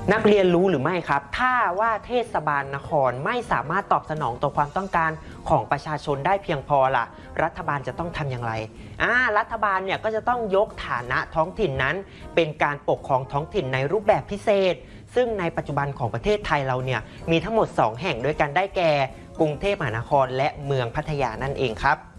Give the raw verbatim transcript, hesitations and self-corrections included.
นักเรียนรู้หรือไม่ครับถ้าว่าเทศบาลนครไม่สามารถตอบสนองต่อความต้องการของประชาชนได้เพียงพอล่ะรัฐบาลจะต้องทำอย่างไรอ่ารัฐบาลเนี่ยก็จะต้องยกฐานะท้องถิ่นนั้นเป็นการปกครองท้องถิ่นในรูปแบบพิเศษซึ่งในปัจจุบันของประเทศไทยเราเนี่ยมีทั้งหมดสองแห่งด้วยกันได้แก่กรุงเทพมหานครและเมืองพัทยานั่นเองครับ